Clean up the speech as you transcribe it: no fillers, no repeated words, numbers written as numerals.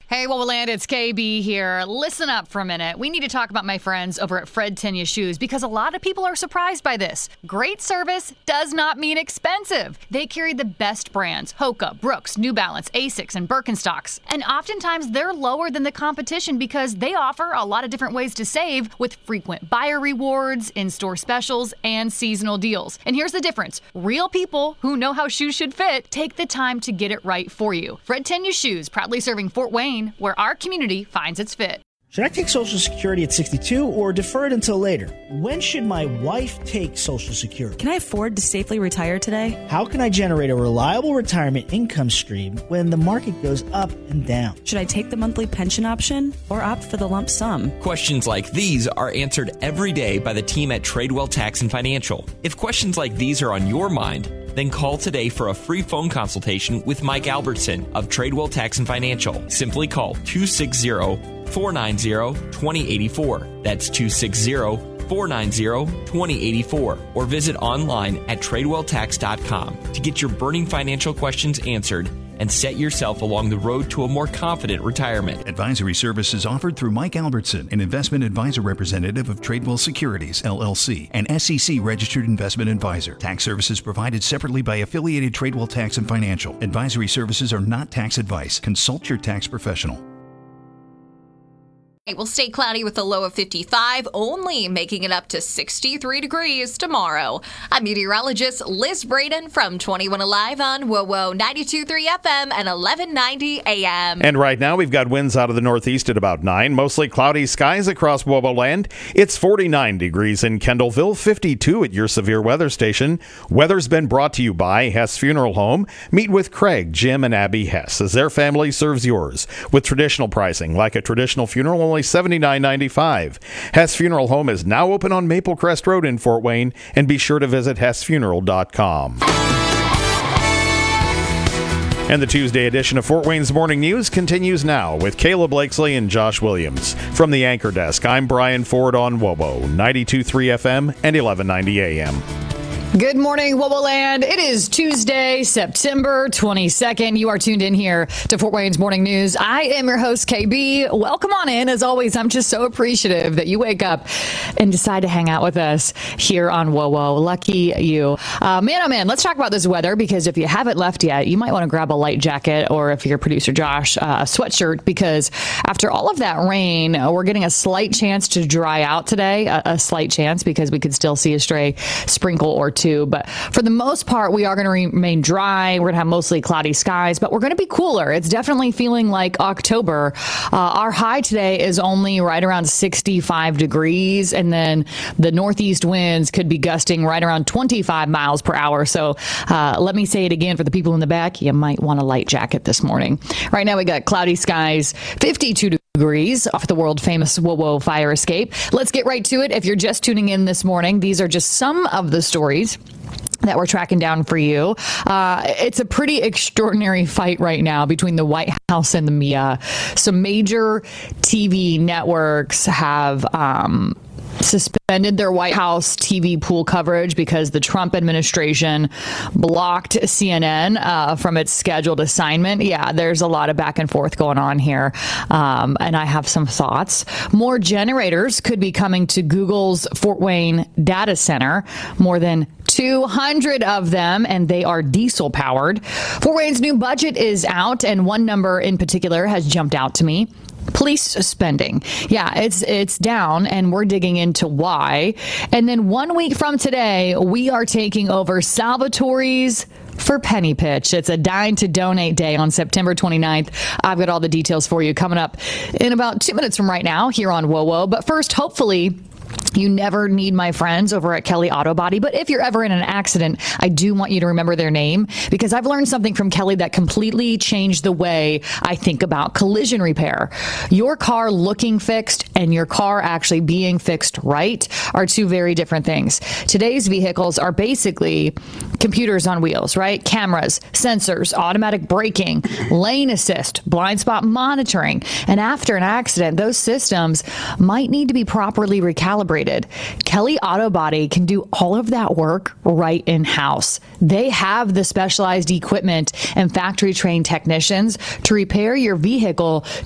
Hey, Wowoland, it's KB here. Listen up for a minute. We need to talk about my friends over at Fred Tenya Shoes because a lot of people are surprised by this. Great service does not mean expensive. They carry the best brands: Hoka, Brooks, New Balance, Asics, and Birkenstocks. And oftentimes they're lower than the competition because they offer a lot of different ways to save with frequent buyer rewards, in-store specials, and seasonal deals. And here's the difference. Real people who know how shoes should fit take the time to get it right for you. Fred Tenya Shoes, proudly serving Fort Wayne, where our community finds its fit. Should I take Social Security at 62 or defer it until later? When should my wife take Social Security? Can I afford to safely retire today? How can I generate a reliable retirement income stream when the market goes up and down? Should I take the monthly pension option or opt for the lump sum? Questions like these are answered every day by the team at Tradewell Tax and Financial. If questions like these are on your mind, then call today for a free phone consultation with Mike Albertson of Tradewell Tax and Financial. Simply call 260-490-2084. That's 260-490-2084. Or visit online at TradewellTax.com to get your burning financial questions answered and set yourself along the road to a more confident retirement. Advisory services offered through Mike Albertson, an investment advisor representative of Tradewell Securities, LLC, an SEC-registered investment advisor. Tax services provided separately by affiliated Tradewell Tax and Financial. Advisory services are not tax advice. Consult your tax professional. It will stay cloudy with a low of 55, only making it up to 63 degrees tomorrow. I'm meteorologist Liz Braden from 21 Alive on WOWO 92.3 FM and 1190 AM. And right now we've got winds out of the northeast at about 9, mostly cloudy skies across WOWO land. It's 49 degrees in Kendallville, 52 at your severe weather station. Weather's been brought to you by Hess Funeral Home. Meet with Craig, Jim, and Abby Hess as their family serves yours with traditional pricing, like a traditional funeral, only $79.95. Hess Funeral Home is now open on Maple Crest Road in Fort Wayne, and be sure to visit HessFuneral.com. And the Tuesday edition of Fort Wayne's Morning News continues now with Kayla Blakesley and Josh Williams. From the Anchor Desk, I'm Brian Ford on WOWO 92.3 FM and 1190 AM. Good morning, Wowoland. It is Tuesday, September 22nd. You are tuned in here to Fort Wayne's Morning News. I am your host, KB. Welcome on in. As always, I'm just so appreciative that you wake up and decide to hang out with us here on WOWO. Lucky you. Man, oh man, let's talk about this weather, because if you haven't left yet, you might want to grab a light jacket, or if you're producer Josh, a sweatshirt, because after all of that rain, we're getting a slight chance to dry out today. A slight chance, because we could still see a stray sprinkle or two. But for the most part, we are going to remain dry. We're going to have mostly cloudy skies, but we're going to be cooler. It's definitely feeling like October. Our high today is only right around 65 degrees, and then the northeast winds could be gusting right around 25 miles per hour. So let me say it again for the people in the back. You might want a light jacket this morning. Right now, we got cloudy skies, 52 degrees off the world famous WOWO fire escape. Let's get right to it. If you're just tuning in this morning, these are just some of the stories that we're tracking down for you. It's a pretty extraordinary fight right now between the White House and the media. Some major TV networks have suspended their White House TV pool coverage because the Trump administration blocked CNN from its scheduled assignment. Yeah, there's a lot of back and forth going on here, and I have some thoughts. More generators could be coming to Google's Fort Wayne data center, more than 200 of them, and they are diesel powered. Fort Wayne's new budget is out, and one number in particular has jumped out to me. Police spending. Yeah, it's down, and we're digging into why. And then 1 week from today, we are taking over Salvatore's for Penny Pitch. It's a Dine to Donate Day on September 29th. I've got all the details for you coming up in about 2 minutes from right now here on WOWO. But first, hopefully, you never need my friends over at Kelly Auto Body. But if you're ever in an accident, I do want you to remember their name, because I've learned something from Kelly that completely changed the way I think about collision repair. Your car looking fixed and your car actually being fixed right are two very different things. Today's vehicles are basically computers on wheels, right? Cameras, sensors, automatic braking, lane assist, blind spot monitoring. And after an accident, those systems might need to be properly recalibrated. Kelly Auto Body can do all of that work right in-house. They have the specialized equipment and factory-trained technicians to repair your vehicle